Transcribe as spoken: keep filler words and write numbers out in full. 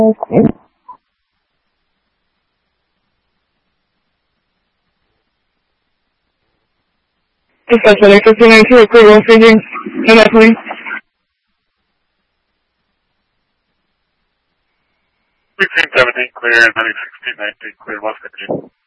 Okay. Dispatch Medic fifteen ninety-two, approval speaking. No, no, please. fifteen seventeen clear, ninety-sixteen nineteen clear, West Virginia.